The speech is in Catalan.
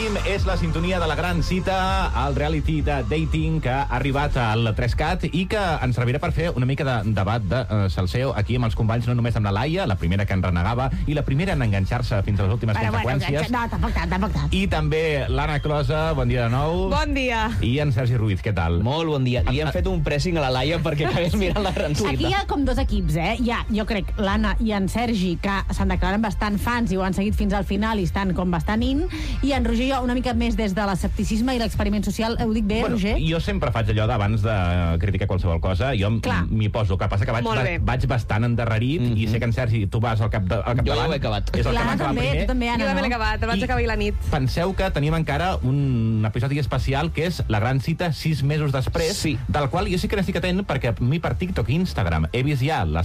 Team és la sintonia de la gran cita, el reality de dating que ha arribat al 3CAT i que ens servirà per fer una mica de debat de salseo aquí amb els companys, no només amb la Laia, la primera que en renegava i la primera en enganxar-se fins a les últimes conseqüències. No, tampoc tant. I també l'Anna Closa, bon dia de nou. Bon dia. I en Sergi Ruiz, què tal? Molt bon dia. I hem fet un pressing a la Laia perquè acabés mirant la gran cita. Aquí hi ha com dos equips, jo crec, l'Anna i en Sergi, que se'n declaren bastant fans i ho han seguit fins al final i estan com bastant i en Roger jo una mica més des de l'escepticisme i l'experiment social. Ho dic bé, Roger? Jo sempre faig allò d'abans de criticar qualsevol cosa, jo m'hi poso, el que passa que vaig bastant endarrerit i sé que en Sergi, tu vas al capdavant. Jo ja ho he acabat. És el que va acabar primer. Tu també, Anna, Jo també l'he acabat, el vaig acabar ahir la nit. Penseu que tenim encara un episodi especial que és la gran cita 6 mesos després, del qual jo sí que n'estic atent perquè a mi per TikTok i Instagram he vist ja les